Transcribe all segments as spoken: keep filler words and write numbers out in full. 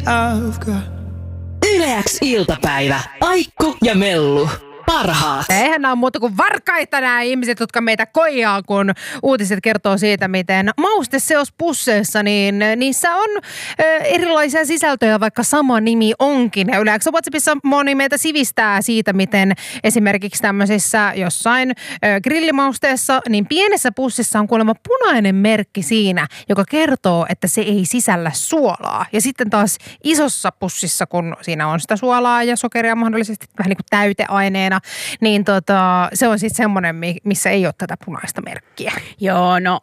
I've got. Yle X iltapäivä. Aikku ja Mellu. Parhaat. Eihän nämä ole muuta kuin varkaita nämä ihmiset, jotka meitä koijaa, kun uutiset kertoo siitä, miten mausteseospusseissa, niin niissä on ö, erilaisia sisältöjä, vaikka sama nimi onkin. Ja yleensä WhatsAppissa moni meitä sivistää siitä, miten esimerkiksi tämmöisissä jossain ö, grillimausteessa, niin pienessä pussissa on kuulemma punainen merkki siinä, joka kertoo, että se ei sisällä suolaa. Ja sitten taas isossa pussissa, kun siinä on sitä suolaa ja sokeria mahdollisesti vähän niin kuin täyteaineena, niin tota, se on sitten semmoinen, missä ei ole tätä punaista merkkiä. Joo, no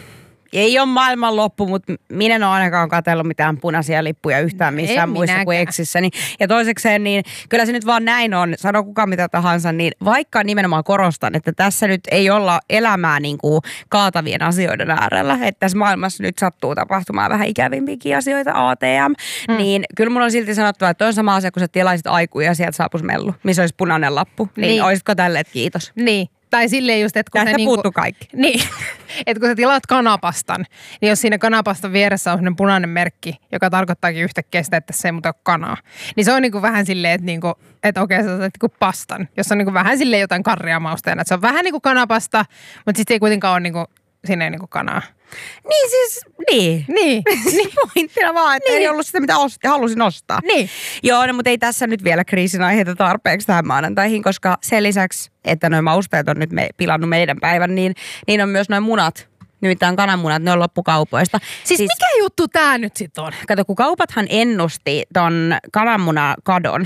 ei ole maailman loppu, mutta minä en ole ainakaan katsellut mitään punaisia lippuja yhtään missään en muissa kuin Exissäni. Ja toisekseen, niin kyllä se nyt vaan näin on, sano kuka mitä tahansa, niin vaikka nimenomaan korostan, että tässä nyt ei olla elämää niin kuin kaatavien asioiden äärellä, että tässä maailmassa nyt sattuu tapahtumaan vähän ikävimpiäkin asioita, A T M, hmm. niin kyllä mun on silti sanottava, että on sama asia, kun sä tilaisit aikuja ja sieltä saapuisi mellu, missä olisi punainen lappu, niin, niin. Olisitko tälle, että kiitos? Niin. Tai silleen just, että kun tästä se puuttuu niinku, kaikki. Niin, että kun sä tilaat kanapastan, niin jos siinä kanapastan vieressä on sellainen punainen merkki, joka tarkoittaakin yhtäkkiä sitä, että se ei muuta ole kanaa, niin se on niinku vähän silleen, että, niinku, että okei, sä saat niinku pastan, jossa on niinku vähän silleen jotain karria mausteena. Että se on vähän niinku kanapasta, mutta sitten ei kuitenkaan ole niinku, siinä ei niinku kanaa. Niin siis, niin. Niin. niin pointtina vaan, että niin. Ei ollut sitä, mitä osti, halusin ostaa. Niin. Joo, no, mutta ei tässä nyt vielä kriisin aiheita tarpeeksi tähän maanantaihin, koska sen lisäksi, että nuo mausteet on nyt me, pilannut meidän päivän, niin, niin on myös nuo munat. Nimittäin kananmunat, ne on loppukaupoista. Siis, siis mikä juttu tää nyt sit on? Kato, kun kaupathan ennusti ton kananmunakadon,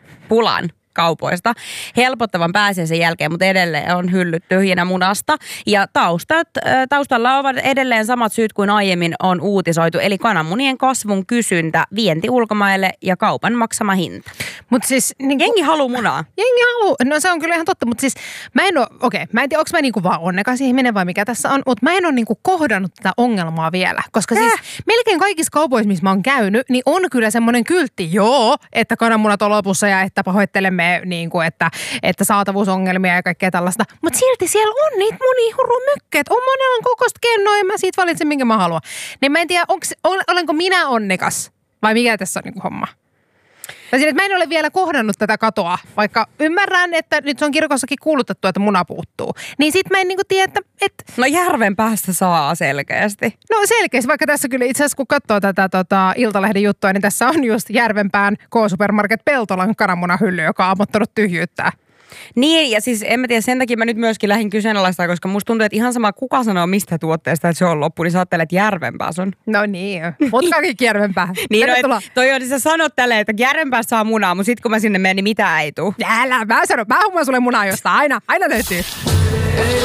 pulan kaupoista helpottavan pääsiäisen jälkeen, mutta edelleen on hyllyt tyhjinä munasta. Ja taustat, taustalla ovat edelleen samat syyt kuin aiemmin on uutisoitu, eli kananmunien kasvun kysyntä, vienti ulkomaille ja kaupan maksama hinta. Mut siis, niin jengi haluu munaa. Jengi haluu, no se on kyllä ihan totta, mutta siis mä en ole, okei, okay, mä en tiedä, onko mä niinku vaan onnekas ihminen vai mikä tässä on, mutta mä en ole niinku kohdannut tätä ongelmaa vielä, koska äh. siis melkein kaikissa kaupoissa, missä mä oon käynyt, niin on kyllä semmoinen kyltti, joo, että kananmunat on lopussa ja että pahoittelemme niin kuin, että, että saatavuusongelmia ja kaikkea tällaista. Mutta silti siellä on niitä munihurumykkeet. On monella kokoista kennoa ja mä siitä valitsen, minkä mä haluan. Niin mä en tiedä, onks, olenko minä onnekas vai mikä tässä on niin kuin homma. Tai sille, että mä en ole vielä kohdannut tätä katoa, vaikka ymmärrän, että nyt se on kirkossakin kuulutettu, että muna puuttuu. Niin sit mä en niinku tiedä, että... että no järven päästä saa selkeästi. No selkeästi, vaikka tässä kyllä itse asiassa kun katsoo tätä tota, Iltalehden juttua, niin tässä on just Järvenpään K-Supermarket Peltolan kananmunahylly, joka on ammottanut tyhjyyttää. Niin, ja siis en mä tiedä, sen takia mä nyt myöskin lähdin kyseenalaistaan, koska musta tuntuu, että ihan sama kuka sanoo mistä tuotteesta, että se on loppu, niin sä ajattelet, että Järvenpäässä on. No niin, mutta kaikki Järvenpää. Niin, no, toi on, sä sanot tälleen, että Järvenpäässä saa munaa, mutta sit kun mä sinne menen, niin mitään ei tuu. Älä, mä sanon, mä hommaan sulle munaa jostain, aina, aina löytyy.